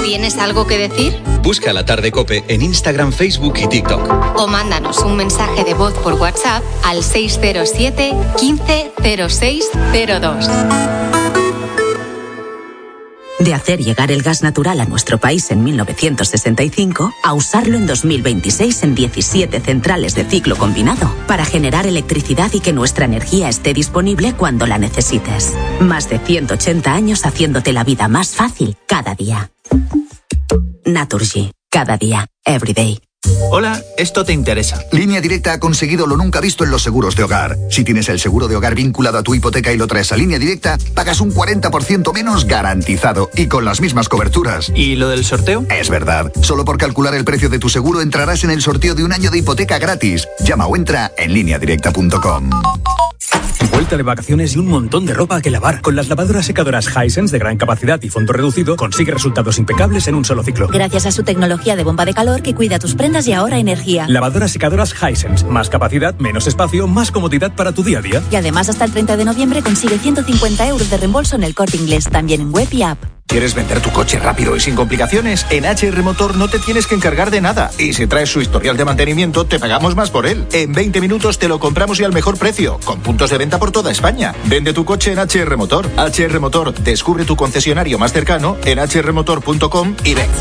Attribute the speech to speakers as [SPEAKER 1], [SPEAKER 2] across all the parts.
[SPEAKER 1] ¿Tienes algo que decir?
[SPEAKER 2] Busca La Tarde COPE en Instagram, Facebook y TikTok.
[SPEAKER 1] O mándanos un mensaje de voz por WhatsApp al 607 15 06 02.
[SPEAKER 3] De hacer llegar el gas natural a nuestro país en 1965 a usarlo en 2026 en 17 centrales de ciclo combinado para generar electricidad y que nuestra energía esté disponible cuando la necesites. Más de 180 años haciéndote la vida más fácil cada día. Naturgy. Cada día. Every day.
[SPEAKER 4] Hola, esto te interesa.
[SPEAKER 5] Línea Directa ha conseguido lo nunca visto en los seguros de hogar. Si tienes el seguro de hogar vinculado a tu hipoteca y lo traes a Línea Directa, pagas un 40% menos garantizado y con las mismas coberturas.
[SPEAKER 4] ¿Y lo del sorteo?
[SPEAKER 5] Es verdad. Solo por calcular el precio de tu seguro entrarás en el sorteo de un año de hipoteca gratis. Llama o entra en lineadirecta.com.
[SPEAKER 6] Vuelta de vacaciones y un montón de ropa que lavar. Con las lavadoras secadoras Hisense de gran capacidad y fondo reducido, consigue resultados impecables en un solo ciclo.
[SPEAKER 7] Gracias a su tecnología de bomba de calor que cuida tus prendas y ahorra energía.
[SPEAKER 6] Lavadoras secadoras Hisense. Más capacidad, menos espacio, más comodidad para tu día a día.
[SPEAKER 7] Y además hasta el 30 de noviembre consigue 150 euros de reembolso en El Corte Inglés, también en web y app.
[SPEAKER 4] ¿Quieres vender tu coche rápido y sin complicaciones? En HR Motor no te tienes que encargar de nada. Y si traes su historial de mantenimiento, te pagamos más por él. En 20 minutos te lo compramos y al mejor precio, con puntos de venta por toda España. Vende tu coche en HR Motor. HR Motor, descubre tu concesionario más cercano en hrmotor.com y ven.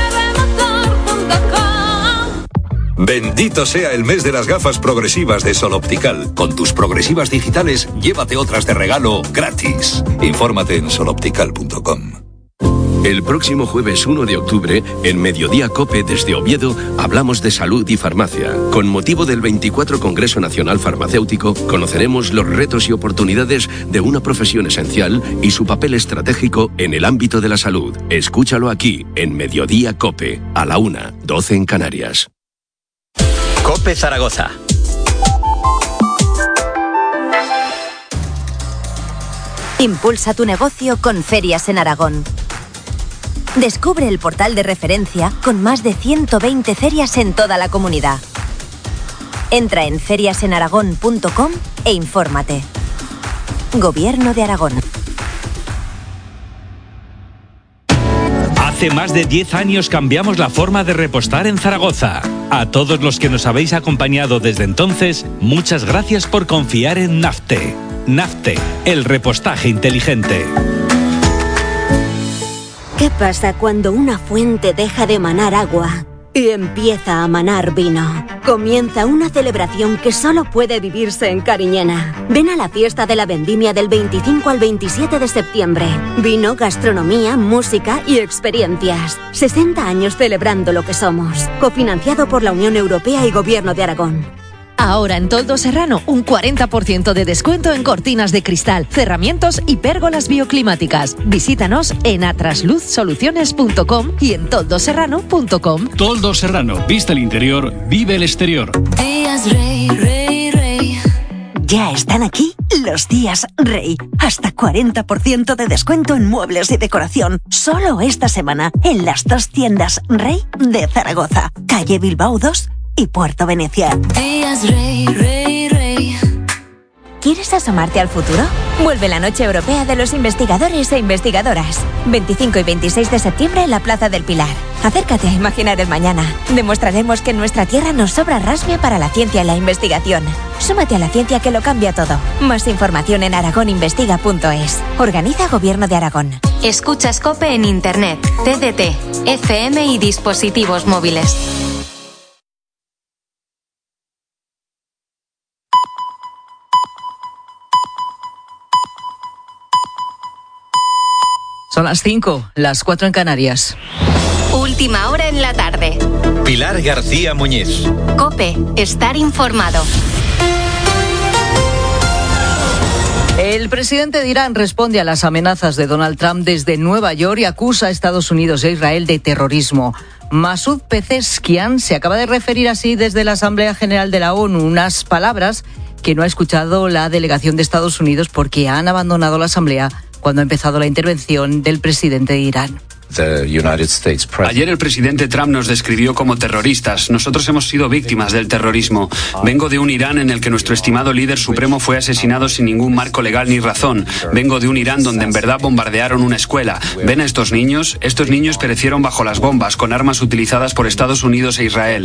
[SPEAKER 8] Bendito sea el mes de las gafas progresivas de Sol Optical. Con tus progresivas digitales, llévate otras de regalo gratis. Infórmate en soloptical.com.
[SPEAKER 9] El próximo jueves 1 de octubre, en Mediodía COPE desde Oviedo, hablamos de salud y farmacia. Con motivo del 24 Congreso Nacional Farmacéutico, conoceremos los retos y oportunidades de una profesión esencial y su papel estratégico en el ámbito de la salud. Escúchalo aquí, en Mediodía COPE, a la 1:12 en Canarias.
[SPEAKER 10] COPE Zaragoza.
[SPEAKER 11] Impulsa tu negocio con Ferias en Aragón. Descubre el portal de referencia con más de 120 ferias en toda la comunidad. Entra en feriasenaragón.com e infórmate. Gobierno de Aragón.
[SPEAKER 12] Hace más de 10 años cambiamos la forma de repostar en Zaragoza. A todos los que nos habéis acompañado desde entonces, muchas gracias por confiar en Nafte. Nafte, el repostaje inteligente.
[SPEAKER 13] ¿Qué pasa cuando una fuente deja de manar agua y empieza a manar vino? Comienza una celebración que solo puede vivirse en Cariñena. Ven a la fiesta de la vendimia del 25 al 27 de septiembre. Vino, gastronomía, música y experiencias. 60 años celebrando lo que somos. Cofinanciado por la Unión Europea y Gobierno de Aragón.
[SPEAKER 14] Ahora en Toldo Serrano, un 40% de descuento en cortinas de cristal, cerramientos y pérgolas bioclimáticas. Visítanos en atrasluzsoluciones.com y en toldoserrano.com.
[SPEAKER 15] Toldo Serrano, vista el interior, vive el exterior.
[SPEAKER 16] Días Rey, Rey, Rey.
[SPEAKER 3] Ya están aquí los días Rey. Hasta 40% de descuento en muebles y decoración. Solo esta semana en las 2 tiendas Rey de Zaragoza. Calle Bilbao 2 y Puerto Venecia.
[SPEAKER 16] Días Rey, Rey, Rey.
[SPEAKER 11] ¿Quieres asomarte al futuro? Vuelve la Noche Europea de los Investigadores e Investigadoras. 25 y 26 de septiembre en la Plaza del Pilar. Acércate a imaginar el mañana. Demostraremos que en nuestra tierra nos sobra rasmia para la ciencia y la investigación. Súmate a la ciencia que lo cambia todo. Más información en aragoninvestiga.es. Organiza Gobierno de Aragón.
[SPEAKER 1] Escuchas COPE en Internet, CDT, FM y dispositivos móviles.
[SPEAKER 17] Son las 5, las 4 en Canarias.
[SPEAKER 1] Última hora en la tarde.
[SPEAKER 10] Pilar García Muñiz.
[SPEAKER 1] COPE, estar informado.
[SPEAKER 17] El presidente de Irán responde a las amenazas de Donald Trump desde Nueva York y acusa a Estados Unidos e Israel de terrorismo. Masoud Pezeshkian se acaba de referir así desde la Asamblea General de la ONU, unas palabras que no ha escuchado la delegación de Estados Unidos porque han abandonado la Asamblea cuando ha empezado la intervención del presidente de Irán.
[SPEAKER 15] Ayer el presidente Trump nos describió como terroristas. Nosotros hemos sido víctimas del terrorismo. Vengo de un Irán en el que nuestro estimado líder supremo fue asesinado sin ningún marco legal ni razón. Vengo de un Irán donde en verdad bombardearon una escuela. ¿Ven a estos niños? Estos niños perecieron bajo las bombas con armas utilizadas por Estados Unidos e Israel.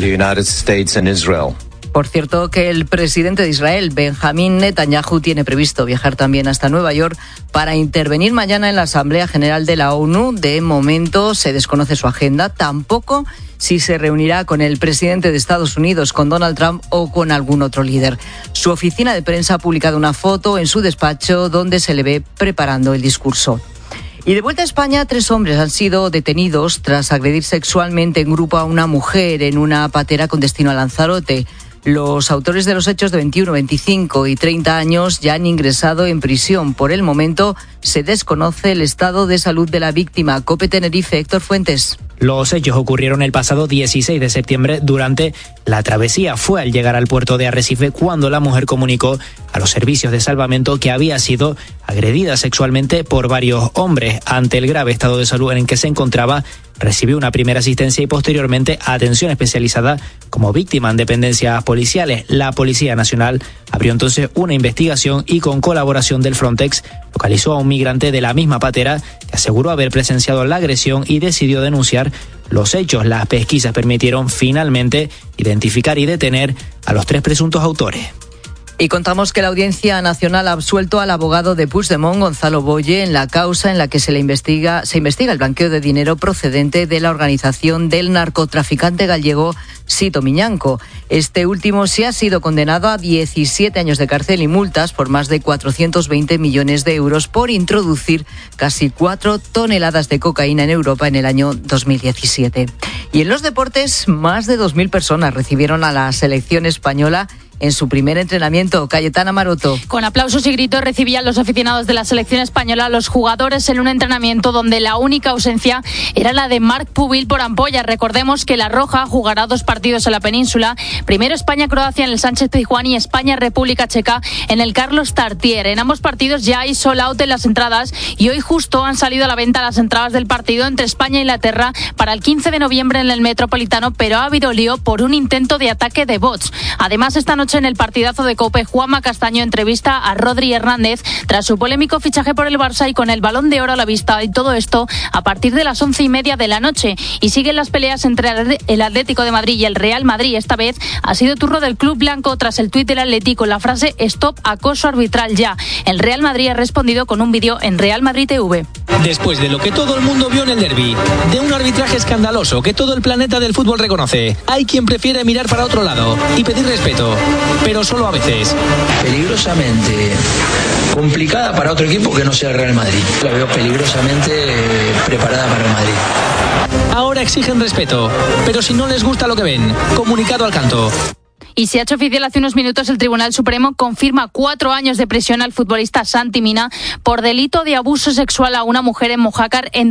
[SPEAKER 17] Por cierto, que el presidente de Israel, Benjamín Netanyahu, tiene previsto viajar también hasta Nueva York para intervenir mañana en la Asamblea General de la ONU. De momento se desconoce su agenda, tampoco si se reunirá con el presidente de Estados Unidos, con Donald Trump o con algún otro líder. Su oficina de prensa ha publicado una foto en su despacho donde se le ve preparando el discurso. Y de vuelta a España, 3 hombres han sido detenidos tras agredir sexualmente en grupo a una mujer en una patera con destino a Lanzarote. Los autores de los hechos de 21, 25 y 30 años ya han ingresado en prisión. Por el momento se desconoce el estado de salud de la víctima. COPE Tenerife, Héctor Fuentes.
[SPEAKER 18] Los hechos ocurrieron el pasado 16 de septiembre durante la travesía. Fue al llegar al puerto de Arrecife cuando la mujer comunicó a los servicios de salvamento que había sido agredida sexualmente por varios hombres. Ante el grave estado de salud en el que se encontraba, recibió una primera asistencia y posteriormente atención especializada como víctima en dependencias policiales. La Policía Nacional abrió entonces una investigación y con colaboración del Frontex localizó a un migrante de la misma patera que aseguró haber presenciado la agresión y decidió denunciar los hechos. Las pesquisas permitieron finalmente identificar y detener a los 3 presuntos autores.
[SPEAKER 17] Y contamos que la Audiencia Nacional ha absuelto al abogado de Puigdemont, Gonzalo Boye, en la causa en la que se investiga el blanqueo de dinero procedente de la organización del narcotraficante gallego Sito Miñanco. Este último sí ha sido condenado a 17 años de cárcel y multas por más de 420 millones de euros por introducir casi 4 toneladas de cocaína en Europa en el año 2017. Y en los deportes, más de 2.000 personas recibieron a la selección española en su primer entrenamiento. Cayetana Maroto.
[SPEAKER 19] Con aplausos y gritos recibían los aficionados de la selección española a los jugadores en un entrenamiento donde la única ausencia era la de Marc Pubil por ampolla. Recordemos que la Roja jugará 2 partidos en la península. Primero España-Croacia en el Sánchez-Pizjuán y España-República Checa en el Carlos Tartiere. En ambos partidos ya hay sold out en las entradas y hoy justo han salido a la venta las entradas del partido entre España e Inglaterra para el 15 de noviembre en el Metropolitano, pero ha habido lío por un intento de ataque de bots. Además, esta noche en el partidazo de COPE, Juanma Castaño entrevista a Rodri Hernández tras su polémico fichaje por el Barça y con el Balón de Oro a la vista, y todo esto a partir de las 11:30 de la noche. Y siguen las peleas entre el Atlético de Madrid y el Real Madrid. Esta vez ha sido turno del club blanco tras el tuit del Atlético con la frase "Stop acoso arbitral ya". El Real Madrid ha respondido con un vídeo en Real Madrid TV.
[SPEAKER 20] Después de lo que todo el mundo vio en el derbi, de un arbitraje escandaloso que todo el planeta del fútbol reconoce, hay quien prefiere mirar para otro lado y pedir respeto, pero solo a veces.
[SPEAKER 21] Peligrosamente complicada para otro equipo que no sea el Real Madrid. La veo peligrosamente preparada para el Madrid.
[SPEAKER 20] Ahora exigen respeto, pero si no les gusta lo que ven, comunicado al canto.
[SPEAKER 19] Y se ha hecho oficial hace unos minutos, el Tribunal Supremo confirma 4 años de prisión al futbolista Santi Mina por delito de abuso sexual a una mujer en Mojácar en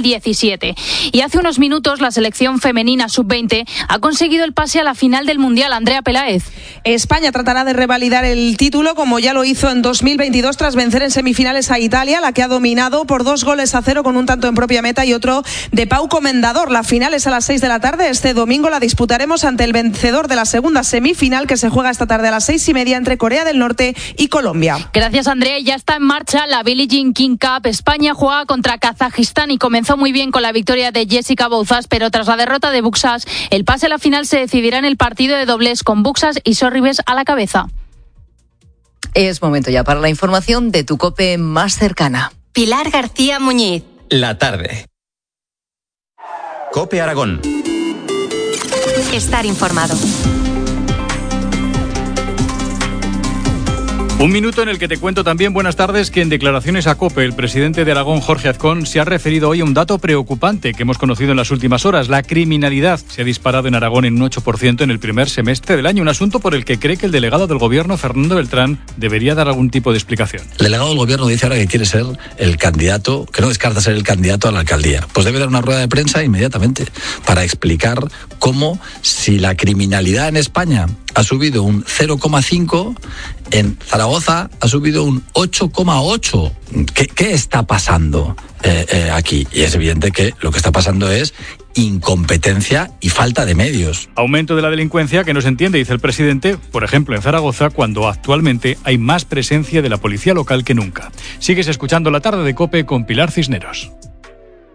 [SPEAKER 19] 2017. Y hace unos minutos la selección femenina sub-20 ha conseguido el pase a la final del Mundial. Andrea Peláez.
[SPEAKER 22] España tratará de revalidar el título como ya lo hizo en 2022 tras vencer en semifinales a Italia, la que ha dominado por 2-0 con un tanto en propia meta y otro de Pau Comendador. La final es a las 6 de la tarde. Este domingo la disputaremos ante el vencedor de la segunda semifinal que se juega esta tarde a las 6:30 entre Corea del Norte y Colombia.
[SPEAKER 19] Gracias, Andrea. Ya está en marcha la Billie Jean King Cup. España juega contra Kazajistán y comenzó muy bien con la victoria de Jessica Bouzas, pero tras la derrota de Buxas, el pase a la final se decidirá en el partido de dobles con Buxas y Sorribes a la cabeza.
[SPEAKER 17] Es momento ya para la información de tu COPE más cercana.
[SPEAKER 1] Pilar García Muñiz.
[SPEAKER 10] La tarde. COPE Aragón.
[SPEAKER 1] Estar informado.
[SPEAKER 23] Un minuto en el que te cuento también, buenas tardes, que en declaraciones a COPE el presidente de Aragón, Jorge Azcón, se ha referido hoy a un dato preocupante que hemos conocido en las últimas horas. La criminalidad se ha disparado en Aragón en un 8% en el primer semestre del año, un asunto por el que cree que el delegado del gobierno, Fernando Beltrán, debería dar algún tipo de explicación.
[SPEAKER 24] El delegado del gobierno dice ahora que quiere ser el candidato, que no descarta ser el candidato a la alcaldía. Pues debe dar una rueda de prensa inmediatamente para explicar cómo, si la criminalidad en España ha subido un 0,5, en Zaragoza ha subido un 8,8. ¿Qué está pasando aquí? Y es evidente que lo que está pasando es incompetencia y falta de medios.
[SPEAKER 23] Aumento de la delincuencia que no se entiende, dice el presidente, por ejemplo en Zaragoza, cuando actualmente hay más presencia de la policía local que nunca. Sigues escuchando La Tarde de COPE con Pilar Cisneros.